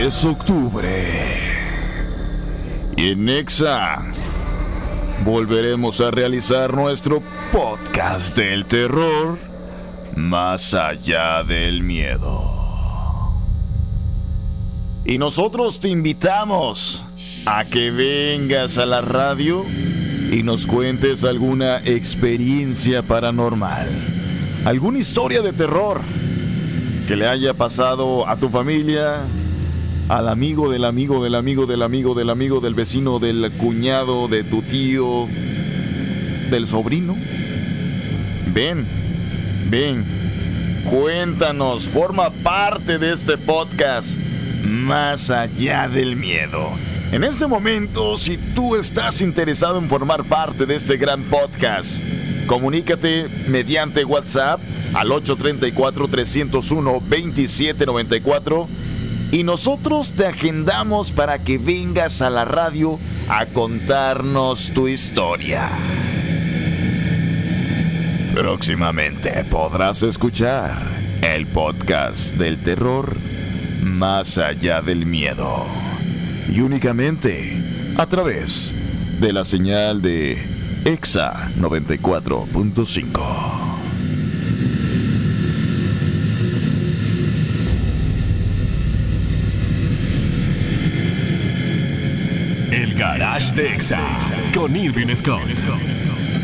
Es octubre y en Exa volveremos a realizar nuestro podcast del terror más allá del miedo. Y nosotros te invitamos a que vengas a la radio y nos cuentes alguna experiencia paranormal, alguna historia de terror que le haya pasado a tu familia, al amigo del amigo del amigo del amigo del amigo del vecino, del cuñado, de tu tío, del sobrino. Ven, cuéntanos, forma parte de este podcast más allá del miedo. En este momento, si tú estás interesado en formar parte de este gran podcast, comunícate mediante WhatsApp al 834-301-2794 y nosotros te agendamos para que vengas a la radio a contarnos tu historia. Próximamente podrás escuchar el podcast del terror más allá del miedo, y únicamente a través de la señal de Exa 94.5. El Garage de Exa con Irving Scott.